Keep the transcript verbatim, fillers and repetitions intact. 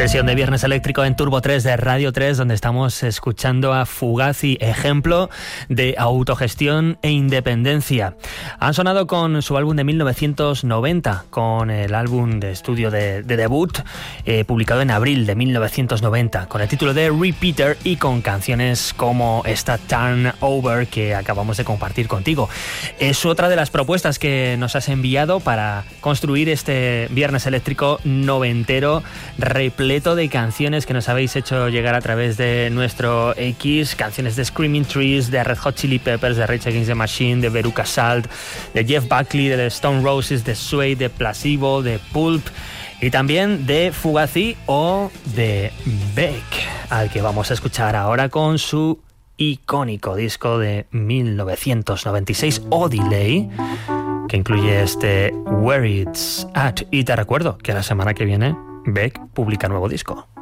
Sesión de Viernes Eléctrico en Turbo tres de Radio tres, donde estamos escuchando a Fugazi, ejemplo de autogestión e independencia. Han sonado con su álbum de mil novecientos noventa, con el álbum de estudio de, de debut, eh, publicado en abril de mil novecientos noventa, con el título de Repeater y con canciones como esta Turn Over que acabamos de compartir contigo. Es otra de las propuestas que nos has enviado para construir este Viernes Eléctrico noventero, repleto de canciones que nos habéis hecho llegar a través de nuestro X, canciones de Screaming Trees, de Red Hot Chili Peppers, de Rage Against the Machine, de Veruca Salt, de Jeff Buckley, de Stone Roses, de Suede, de Placebo, de Pulp y también de Fugazi o de Beck, al que vamos a escuchar ahora con su icónico disco de mil novecientos noventa y seis, O-Delay, que incluye este Where It's At. Y te recuerdo que la semana que viene Beck publica nuevo disco.